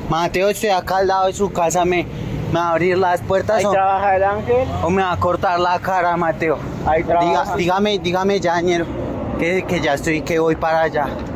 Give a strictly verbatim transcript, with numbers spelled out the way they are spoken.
Mateo, estoy acá al lado de su casa, me, me va a abrir las puertas Ahí o, trabaja el ángel. o me va a cortar la cara, Mateo. Ahí Diga, trabaja. dígame, dígame ya, ñero, que, que ya estoy, que voy para allá.